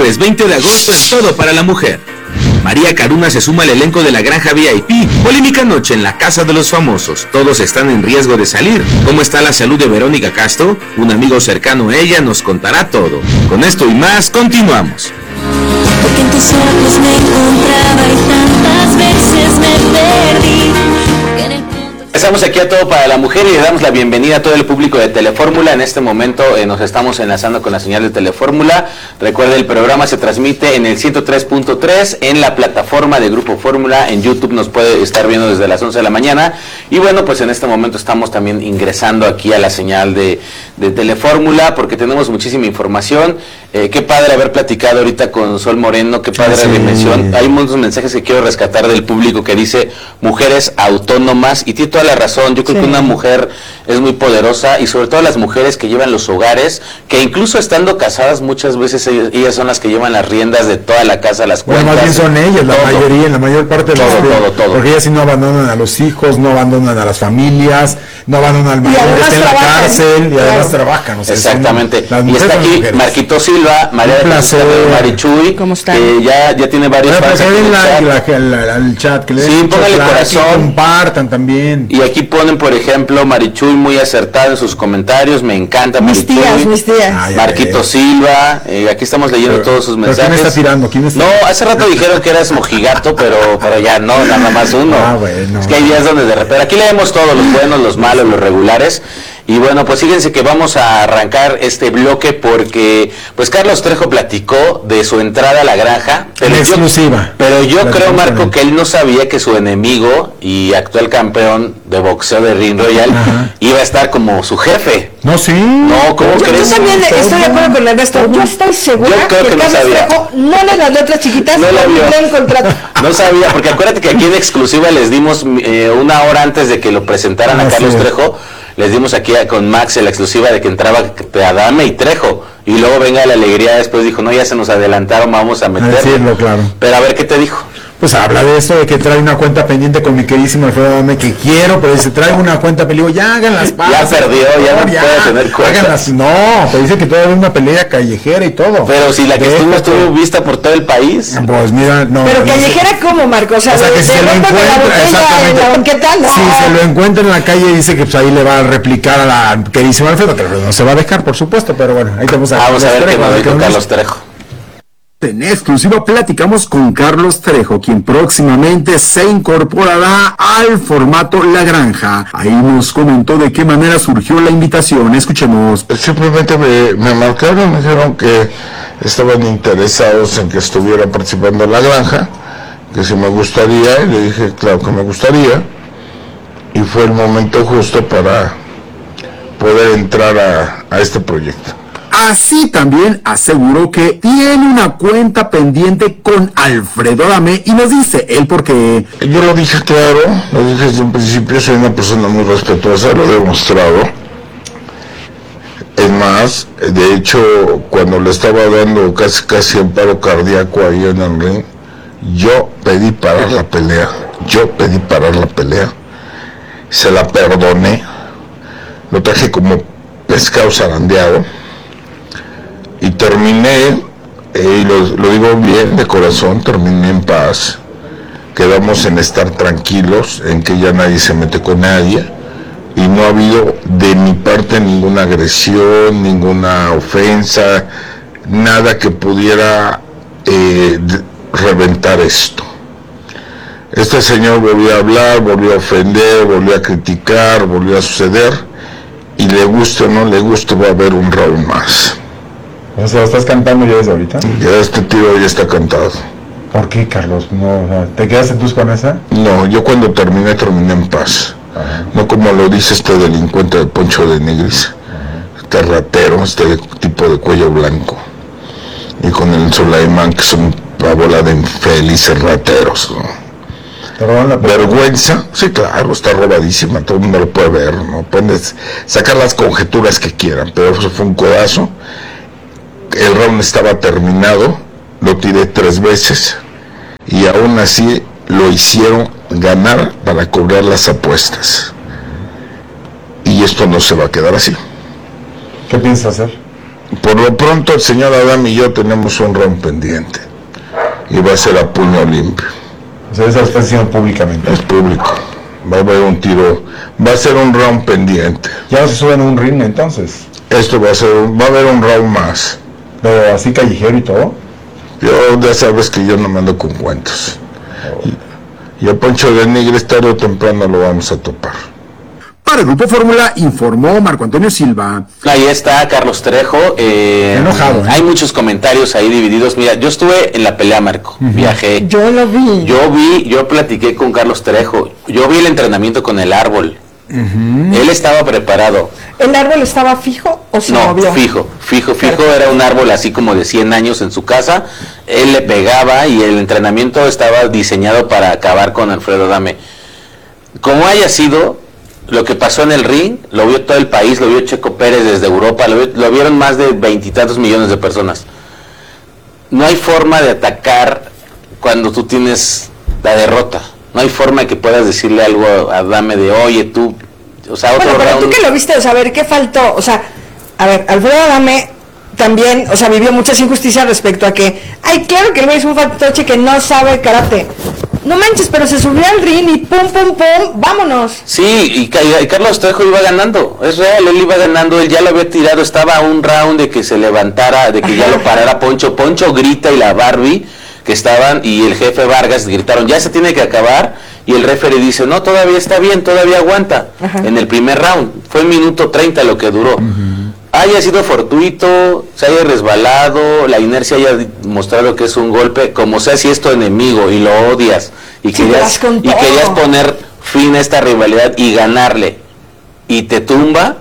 jueves 20 de agosto es todo para la mujer. María Caruna se suma al elenco de La Granja VIP. Polémica noche en la Casa de los Famosos. Todos están en riesgo de salir. ¿Cómo está la salud de Verónica Castro? Un amigo cercano a ella nos contará todo. Con esto y más, continuamos. Porque en tus ojos me encontraba y tantas veces me perdí. Estamos aquí a Todo para la Mujer y le damos la bienvenida a todo el público de Telefórmula. En este momento nos estamos enlazando con la señal de Telefórmula. Recuerde, el programa se transmite en el 103.3 en la plataforma de Grupo Fórmula. En YouTube nos puede estar viendo desde las 11 de la mañana. Y bueno, pues en este momento estamos también ingresando aquí a la señal de Telefórmula porque tenemos muchísima información. Qué padre haber platicado ahorita con Sol Moreno, qué padre dimensión. Hay muchos mensajes que quiero rescatar del público que dice mujeres autónomas, y tiene toda la razón. Yo creo que una mujer es muy poderosa, y sobre todo las mujeres que llevan los hogares, que incluso estando casadas muchas veces ellas son las que llevan las riendas de toda la casa, las cuentas. Bueno, más bien son ellas, la mayoría, en la mayor parte de todo. Porque ellas sí no abandonan a los hijos, no abandonan a las familias, no abandonan al marido que está en la cárcel, y además trabajan. O sea, exactamente. Y está aquí Marquito Silva, María de Marichuy, que ya tiene varios fans. El chat, que le sí, póngale corazón, compartan también. Y aquí ponen, por ejemplo, Marichuy muy acertada en sus comentarios, me encanta Marichuy. Mis tías. Marquito Silva, aquí estamos leyendo todos sus mensajes. ¿Quién está tirando? No, hace rato dijeron que eras mojigato, pero ya no, nada más uno. Bueno. Es que hay días donde de repente, aquí leemos todos, los buenos, los malos, los regulares. Y bueno, pues fíjense que vamos a arrancar este bloque porque pues Carlos Trejo platicó de su entrada a la granja, pero yo creo, Marco, que él no sabía que su enemigo y actual campeón de boxeo de Ring Royal iba a estar como su jefe. No, sí. No, ¿cómo crees? Yo también estoy de acuerdo con Ernesto. Yo estoy segura que Carlos Trejo no lee las letras chiquitas, no la vio. En contrato. No sabía, porque acuérdate que aquí en exclusiva les dimos una hora antes de que lo presentaran a Carlos Trejo. Les dimos aquí con Max la exclusiva de que entraba Adame y Trejo, y luego venga la alegría, después dijo, no, ya se nos adelantaron, vamos a meterlo. Decirlo, claro. Pero a ver, ¿qué te dijo? Pues habla de esto, de que trae una cuenta pendiente con mi queridísimo Alfredo Adame, que quiero, pero dice, trae una cuenta pendiente, ya hagan las patas. Ya perdió, ya no puede tener cuentas. No, pero dice que todavía hay una pelea callejera y todo. Pero si la que estuvo vista por todo el país. Pues mira, no. Pero callejera, ¿cómo, Marco? O sea que si se lo encuentra, exactamente. ¿Qué tal? No. Si se lo encuentra en la calle, dice que pues ahí le va a replicar a la queridísima Alfredo, que no se va a dejar, por supuesto, pero bueno, ahí vamos a ver qué nos dijo Carlos Trejo. En exclusiva platicamos con Carlos Trejo, quien próximamente se incorporará al formato La Granja. Ahí nos comentó de qué manera surgió la invitación. Escuchemos. Simplemente me marcaron, me dijeron que estaban interesados en que estuviera participando en La Granja, que si me gustaría, y le dije claro que me gustaría, y fue el momento justo para poder entrar a este proyecto. Así también aseguró que tiene una cuenta pendiente con Alfredo Adame, y nos dice él por qué. Yo lo dije claro, lo dije desde un principio, soy una persona muy respetuosa, lo he demostrado. Es más, de hecho, cuando le estaba dando casi un paro cardíaco ahí en el ring, yo pedí parar la pelea, se la perdoné, lo traje como pescado zarandeado, y terminé, y lo digo bien de corazón, terminé en paz. Quedamos en estar tranquilos, en que ya nadie se mete con nadie, y no ha habido de mi parte ninguna agresión, ninguna ofensa, nada que pudiera reventar esto. Este señor volvió a hablar, volvió a ofender, volvió a criticar, volvió a suceder, y le guste o no le guste, va a haber un round más. O sea, ¿lo estás cantando ya desde ahorita? Ya este tiro ya está cantado. ¿Por qué, Carlos? No, ¿te quedaste tú con esa? No, yo cuando terminé en paz. No como lo dice este delincuente de Poncho de Nigris, este ratero, este tipo de cuello blanco, y con el Sulaimán, que son una bola de infelices rateros, ¿no? Vergüenza, sí, claro, está robadísima, todo el mundo lo puede ver, ¿no? Pueden sacar las conjeturas que quieran, pero eso fue un codazo. El round estaba terminado, lo tiré 3 veces, y aún así lo hicieron ganar para cobrar las apuestas. Y esto no se va a quedar así. ¿Qué piensas hacer? Por lo pronto el señor Adame y yo tenemos un round pendiente y va a ser a puño limpio. O sea, eso lo está diciendo públicamente. Es público. Va a haber un tiro, va a ser un round pendiente. Ya no se suben a un ring entonces. Esto va a haber un round más. Pero así callejero y todo. Yo ya sabes que yo no me ando con cuentos. Y a Poncho de Nigris tarde o temprano lo vamos a topar. Para el Grupo Fórmula informó Marco Antonio Silva. Ahí está Carlos Trejo. Enojado. Hay muchos comentarios ahí divididos. Mira, yo estuve en la pelea, Marco. Viajé. Yo lo vi. Yo platiqué con Carlos Trejo. Yo vi el entrenamiento con el árbol. Él estaba preparado. ¿El árbol estaba fijo o se movió? Fijo. Era un árbol así como de 100 años en su casa. Él le pegaba y el entrenamiento estaba diseñado para acabar con Alfredo Adame. Como haya sido, lo que pasó en el ring, lo vio todo el país, lo vio Checo Pérez desde Europa, lo vieron más de 20 y tantos millones de personas. No hay forma de atacar cuando tú tienes la derrota. No hay forma de que puedas decirle algo a Adame de, oye, tú, o sea, otro pero round. tú que lo viste, o sea, a ver, ¿qué faltó? O sea, a ver, Alfredo Adame también, o sea, vivió muchas injusticias respecto a que, ay, claro que el güey es un fantoche que no sabe karate. No manches, pero se subió al ring y pum, vámonos. Sí, y Carlos Trejo iba ganando, es real, él iba ganando, él ya lo había tirado, estaba a un round de que se levantara, de que ya lo parara Poncho grita y la Barbie que estaban y el jefe Vargas gritaron, ya se tiene que acabar, y el referee dice, no, todavía está bien, todavía aguanta. En el primer round, fue 1 minuto 30 lo que duró. Haya sido fortuito, se haya resbalado, la inercia haya mostrado que es un golpe, como sea, si es tu enemigo y lo odias y querías poner fin a esta rivalidad y ganarle y te tumba,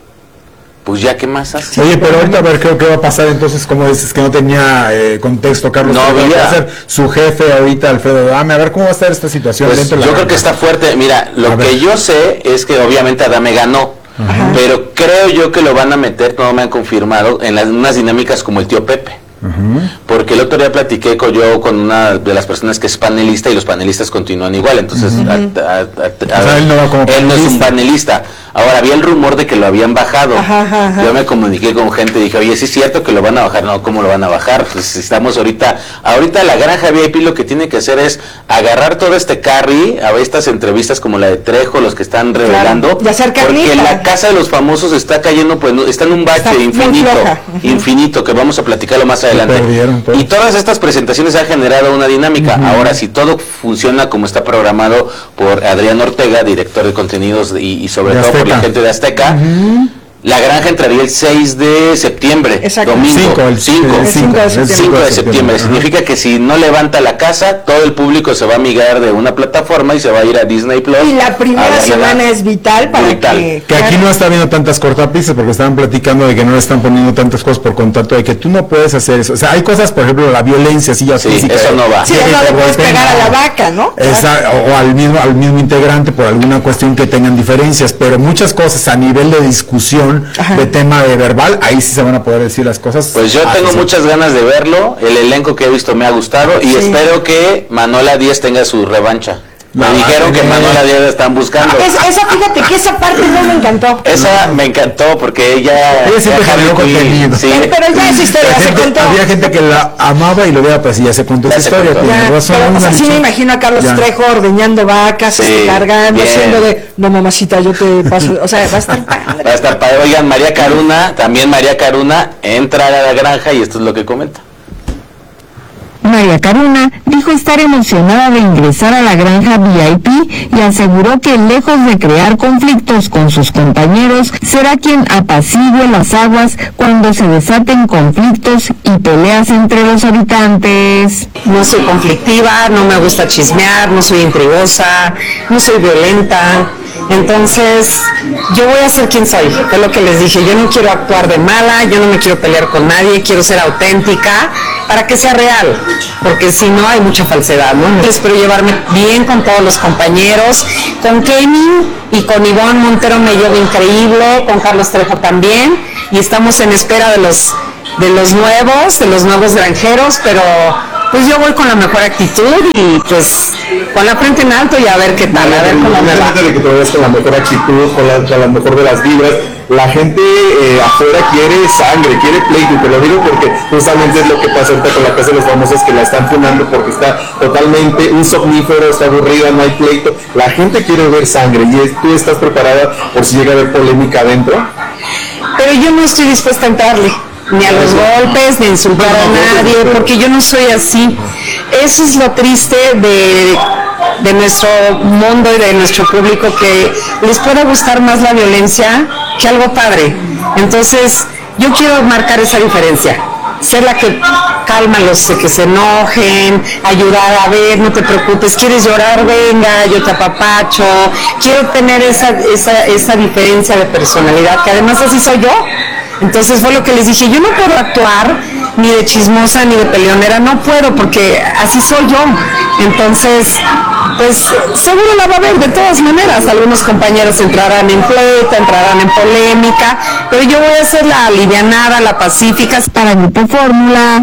pues ya, ¿qué más haces? Oye, pero ahorita a ver qué va a pasar entonces, como dices que no tenía contexto, Carlos. No va había. a ser su jefe ahorita, Alfredo Adame, a ver cómo va a estar esta situación. Pues yo creo que está fuerte. Mira, lo que yo sé es que obviamente Adame ganó, pero creo yo que lo van a meter, no me han confirmado, en unas dinámicas como el tío Pepe. Porque el otro día platiqué con una de las personas que es panelista y los panelistas continúan igual, entonces él no va como él no es un panelista. Ahora había el rumor de que lo habían bajado. Yo me comuniqué con gente y dije, oye, ¿sí es cierto que lo van a bajar? No, ¿cómo lo van a bajar? Pues estamos ahorita la granja VIP lo que tiene que hacer es agarrar todo este carry a estas entrevistas como la de Trejo, los que están revelando, porque la casa de los famosos está cayendo, pues está en un bache infinito, que vamos a platicarlo más adelante. Y todas estas presentaciones han generado una dinámica. Ahora, si todo funciona como está programado por Adrián Ortega, director de contenidos y sobre todo por la gente de Azteca, la granja entraría el 6 de septiembre, domingo, 5 de septiembre. Significa que si no levanta la casa, todo el público se va a migrar de una plataforma y se va a ir a Disney Plus. Y la primera semana es vital para que aquí no está habiendo tantas cortapisas, porque estaban platicando de que no le están poniendo tantas cosas por contrato, de que tú no puedes hacer eso. O sea, hay cosas, por ejemplo, la violencia, física. Eso no va. Sí, no le puedes pegar a la vaca, ¿no? O al mismo integrante por alguna cuestión que tengan diferencias, pero muchas cosas a nivel de discusión, de tema de verbal, ahí sí se van a poder decir las cosas. Pues yo tengo muchas ganas de verlo, el elenco que he visto me ha gustado y espero que Manuela Díaz tenga su revancha. Me dijeron que Manuela Díaz la están buscando. Fíjate que esa parte no me encantó. Esa me encantó porque ella siempre generó contenido. Sí. Pero ya esa historia se contó. Había gente que la amaba y lo veía, pues ya se contó esa historia. Sí me imagino a Carlos Trejo ordeñando vacas, cargando, haciendo de, no mamacita, yo te paso, o sea, va a estar padre. Va a estar padre. Oigan, María Caruna entra a la granja y esto es lo que comenta. María Caruna dijo estar emocionada de ingresar a la granja VIP y aseguró que lejos de crear conflictos con sus compañeros, será quien apacigüe las aguas cuando se desaten conflictos y peleas entre los habitantes. No soy conflictiva, no me gusta chismear, no soy intrigosa, no soy violenta. Entonces, yo voy a ser quien soy, es lo que les dije, yo no quiero actuar de mala, yo no me quiero pelear con nadie, quiero ser auténtica para que sea real, porque si no hay mucha falsedad, ¿no? Espero llevarme bien con todos los compañeros, con Kenny y con Ivonne Montero me llevo increíble, con Carlos Trejo también, y estamos en espera de los nuevos granjeros, pero pues yo voy con la mejor actitud y pues con la frente en alto y a ver qué tal, a ver cómo me va. Imagínate de que te vayas con la mejor actitud, con la mejor de las vibras. La gente afuera quiere sangre, quiere pleito, y te lo digo porque justamente es lo que pasa ahorita con la Casa de los Famosos, que la están funando porque está totalmente un somnífero, está aburrida, no hay pleito. La gente quiere ver sangre y tú estás preparada por si llega a haber polémica adentro. Pero yo no estoy dispuesta a entrarle, ni a los golpes, ni a insultar a nadie, porque yo no soy así. Eso es lo triste de nuestro mundo y de nuestro público, que les puede gustar más la violencia que algo padre. Entonces, yo quiero marcar esa diferencia, ser la que calma a los que se enojen, ayudar a ver, no te preocupes, quieres llorar, venga, yo te apapacho. Quiero tener esa diferencia de personalidad, que además así soy yo. Entonces fue lo que les dije, yo no puedo actuar ni de chismosa ni de peleonera, no puedo, porque así soy yo. Entonces, pues seguro la va a ver de todas maneras. Algunos compañeros entrarán en pleito, entrarán en polémica, pero yo voy a ser la alivianada, la pacífica. Para Grupo Fórmula,